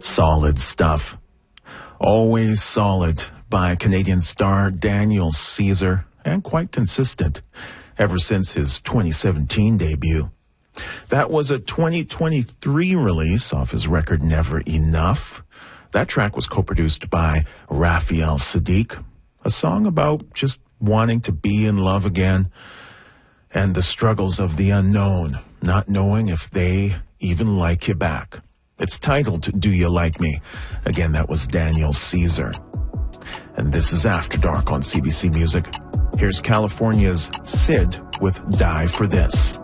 Solid stuff. Always Solid by Canadian star Daniel Caesar, and quite consistent ever since his 2017 debut. That was a 2023 release off his record Never Enough. That track was co-produced by Raphael Saadiq, a song about just wanting to be in love again and the struggles of the unknown, not knowing if they even like you back. It's titled Do You Like Me? Again, that was Daniel Caesar. And this is After Dark on CBC Music. Here's California's Sid with Die For This.